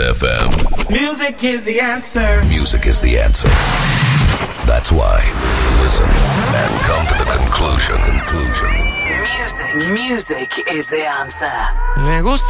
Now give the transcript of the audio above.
FM. Music is the answer. Music is the answer. That's why. Listen and come to the conclusion. Music is the answer. Le gusta